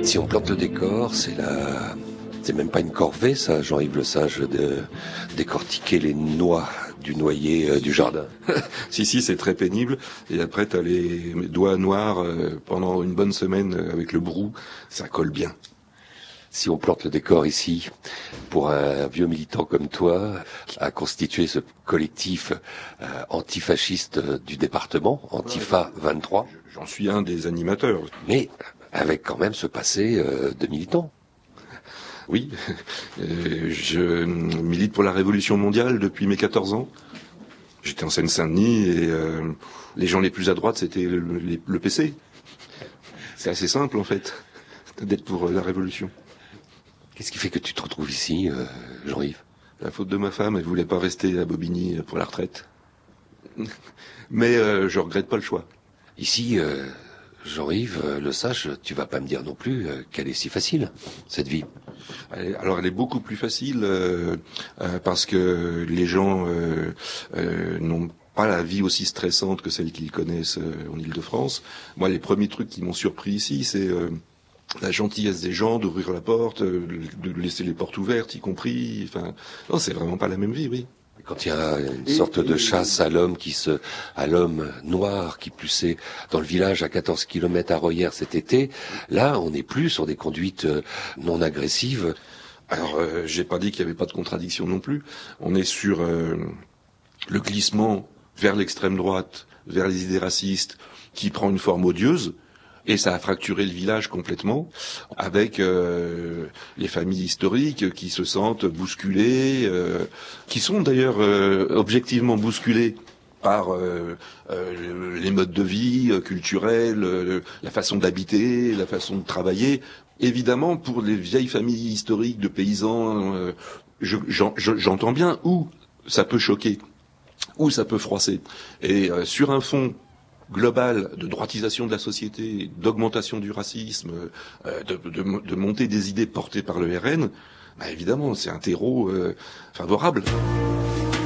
Si on plante le décor, c'est même pas une corvée, ça, Jean-Yves Lesage, de décortiquer les noix du noyer du jardin. Si, c'est très pénible. Et après, t'as les doigts noirs pendant une bonne semaine avec le brou. Ça colle bien. Si on plante le décor ici, pour un vieux militant comme toi, à constituer ce collectif antifasciste du département, Antifa 23. J'en suis un des animateurs. Mais avec quand même ce passé de militant. Oui, je milite pour la Révolution mondiale depuis mes 14 ans. J'étais en Seine-Saint-Denis et les gens les plus à droite, c'était le PC. C'est assez simple en fait, d'être pour la Révolution. Qu'est-ce qui fait que tu te retrouves ici, Jean-Yves ? La faute de ma femme, elle voulait pas rester à Bobigny pour la retraite. Mais je regrette pas le choix. Ici, Jean-Yves Lesage, tu vas pas me dire non plus qu'elle est si facile, cette vie. Alors elle est beaucoup plus facile parce que les gens n'ont pas la vie aussi stressante que celle qu'ils connaissent en Île-de-France. Moi, les premiers trucs qui m'ont surpris ici, c'est la gentillesse des gens, d'ouvrir la porte, de laisser les portes ouvertes, y compris. Enfin, non, c'est vraiment pas la même vie, oui. Quand il y a une sorte de chasse à l'homme à l'homme noir qui poussait dans le village à 14 km à Royères cet été, là, on n'est plus sur des conduites non agressives. Alors, j'ai pas dit qu'il y avait pas de contradiction non plus. On est sur le glissement vers l'extrême droite, vers les idées racistes, qui prend une forme odieuse. Et ça a fracturé le village complètement, avec les familles historiques qui se sentent bousculées, qui sont d'ailleurs objectivement bousculées par les modes de vie culturels, la façon d'habiter, la façon de travailler. Évidemment, pour les vieilles familles historiques de paysans, j'entends bien où ça peut choquer, où ça peut froisser. Et sur un fond global de droitisation de la société, d'augmentation du racisme, de montée des idées portées par le RN, bah évidemment, c'est un terreau favorable.